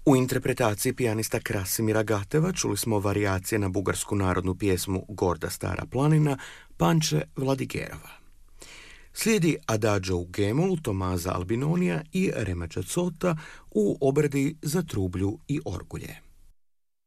U interpretaciji pijanista Krasimira Gateva čuli smo varijacije na bugarsku narodnu pjesmu Gorda stara planina Panče Vladigerova. Slijedi Adagio u G-molu Tomaza Albinonija i Remača Cota u obradi za trublju i orgulje.